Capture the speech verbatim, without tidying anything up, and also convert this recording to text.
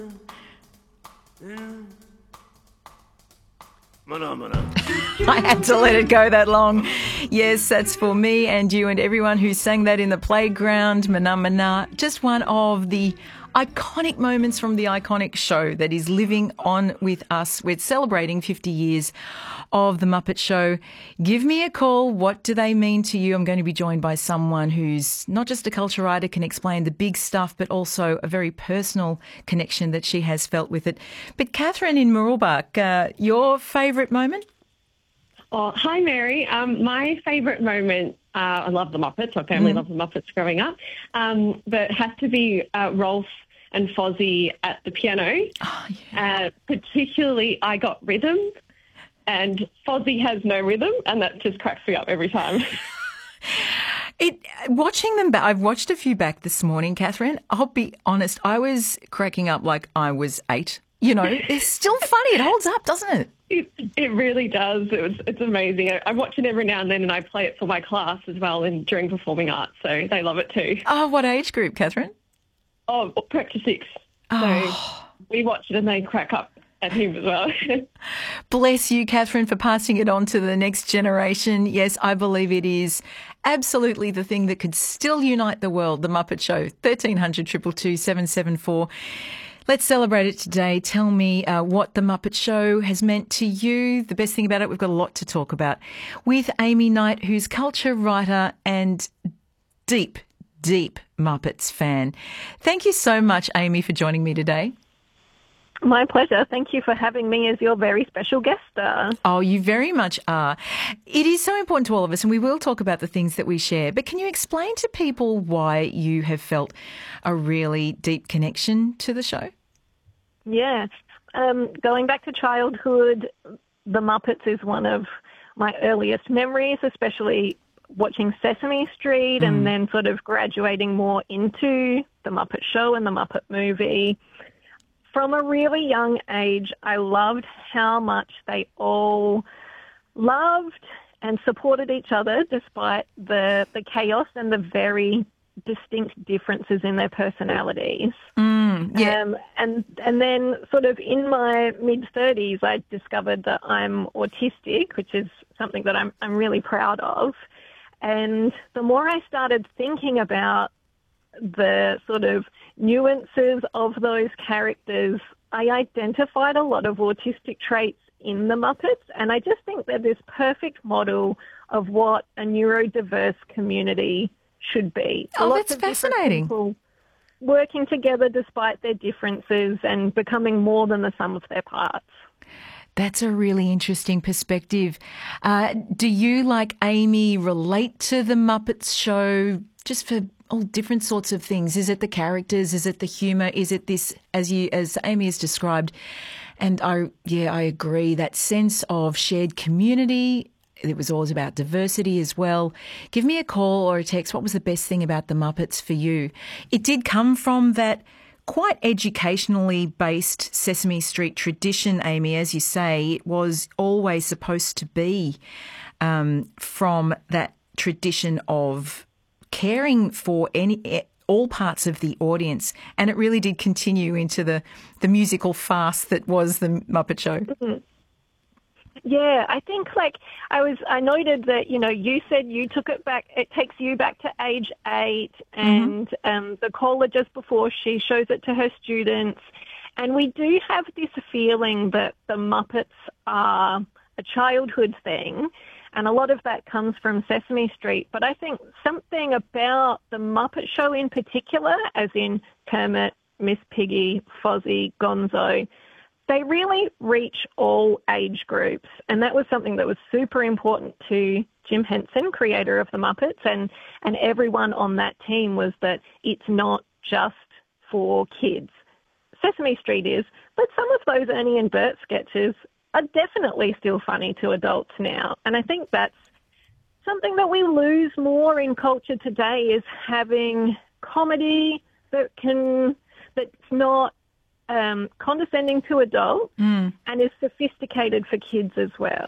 I had to let it go that long. Yes, that's for me and you and everyone who sang that in the playground. Mana Mana, just one of the iconic moments from the iconic show that is living on with us. We're celebrating fifty years of The Muppet Show. Give me a call. What do they mean to you? I'm going to be joined by someone who's not just a culture writer, can explain the big stuff, but also a very personal connection that she has felt with it. But Catherine in Mooroolbark, uh, your favourite moment? Oh, hi, Mary. Um, my favourite moment, uh, I love the Muppets. My family mm. loved the Muppets growing up. Um, but it has to be uh, Rolf and Fozzie at the piano. Oh, yeah. uh, particularly, I Got Rhythm, and Fozzie has no rhythm, and that just cracks me up every time. It, watching them back, I've watched a few back this morning, Catherine. I'll be honest, I was cracking up like I was eight. You know, it's still funny. It holds up, doesn't it? It, it really does. It was, it's amazing. I, I watch it every now and then, and I play it for my class as well and during performing arts, so they love it too. Oh, what age group, Catherine? Oh, prep to six. Oh. So we watch it and they crack up at him as well. Bless you, Catherine, for passing it on to the next generation. Yes, I believe it is absolutely the thing that could still unite the world, The Muppet Show. thirteen hundred, two two two, seven seven four. Let's celebrate it today. Tell me uh, what The Muppet Show has meant to you. The best thing about it, we've got a lot to talk about with Amy Knight, who's culture writer and deep, deep Muppets fan. Thank you so much, Amy, for joining me today. My pleasure. Thank you for having me as your very special guest star. Oh, you very much are. It is so important to all of us, and we will talk about the things that we share. But can you explain to people why you have felt a really deep connection to the show? Yeah. Um, going back to childhood, The Muppets is one of my earliest memories, especially watching Sesame Street mm. and then sort of graduating more into The Muppet Show and The Muppet Movie. From a really young age, I loved how much they all loved and supported each other despite the, the chaos and the very distinct differences in their personalities. Mm, yeah. Um, and and then sort of in my mid-thirties, I discovered that I'm autistic, which is something that I'm, I'm really proud of. And the more I started thinking about the sort of nuances of those characters, I identified a lot of autistic traits in the Muppets, and I just think they're this perfect model of what a neurodiverse community should be. Oh, Lots that's of different fascinating. people working together despite their differences and becoming more than the sum of their parts. That's a really interesting perspective. Uh, do you, like Amy, relate to the Muppets show just for all different sorts of things? Is it the characters? Is it the humour? Is it this, as you, as Amy has described? And I, yeah, I agree. That sense of shared community. It was always about diversity as well. Give me a call or a text. What was the best thing about the Muppets for you? It did come from that quite educationally based Sesame Street tradition, Amy. As you say, it was always supposed to be um, from that tradition of caring for any all parts of the audience, and it really did continue into the, the musical farce that was the Muppet Show. Mm-hmm. Yeah, I think like I was, I noted that, you know, you said you took it back, it takes you back to age eight, and mm-hmm. um, the caller just before, she shows it to her students. And we do have this feeling that the Muppets are a childhood thing, and a lot of that comes from Sesame Street. But I think something about the Muppet Show in particular, as in Kermit, Miss Piggy, Fozzie, Gonzo, they really reach all age groups, and that was something that was super important to Jim Henson, creator of the Muppets, and, and everyone on that team, was that it's not just for kids. Sesame Street is, but some of those Ernie and Bert sketches are definitely still funny to adults now, and I think that's something that we lose more in culture today, is having comedy that can, that's not Um, condescending to adults mm. and is sophisticated for kids as well.